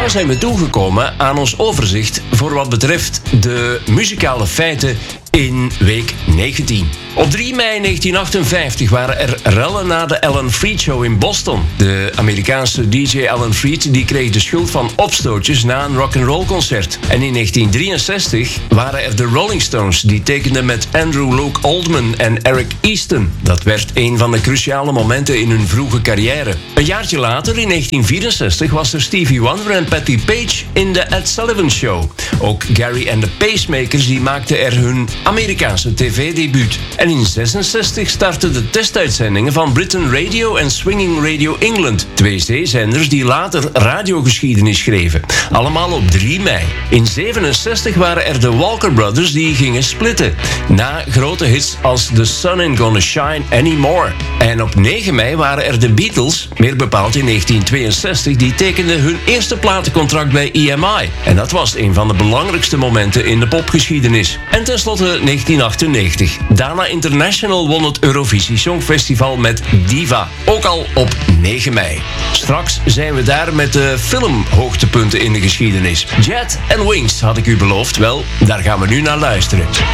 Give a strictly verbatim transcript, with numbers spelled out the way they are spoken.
Zo zijn we toegekomen aan ons overzicht voor wat betreft de muzikale feiten in week negentien. Op drie mei negentien achtenvijftig waren er rellen na de Alan Freed Show in Boston. De Amerikaanse D J Alan Freed die kreeg de schuld van opstootjes na een rock'n'roll concert. En in negentien drieënzestig waren er de Rolling Stones die tekenden met Andrew Loke Oldham en Eric Easton. Dat werd een van de cruciale momenten in hun vroege carrière. Een jaartje later, in negentien vierenzestig, was er Stevie Wonder en Patti Page in de Ed Sullivan Show. Ook Gary and the Pacemakers die maakten er hun Amerikaanse tv-debuut. En in zesenzestig startten de testuitzendingen van Britain Radio en Swinging Radio England. Twee zeezenders die later radiogeschiedenis schreven. Allemaal op drie mei. In zevenenzestig waren er de Walker Brothers die gingen splitten. Na grote hits als The Sun Ain't Gonna Shine Anymore. En op negen mei waren er de Beatles, meer bepaald in negentien tweeënzestig, die tekenden hun eerste platencontract bij E M I. En dat was een van de belangrijkste momenten in de popgeschiedenis. En tenslotte negentien achtennegentig. Dana International won het Eurovisie Songfestival met Diva. Ook al op negen mei. Straks zijn we daar met de filmhoogtepunten in de geschiedenis. Jet and Wings had ik u beloofd. Wel, daar gaan we nu naar luisteren.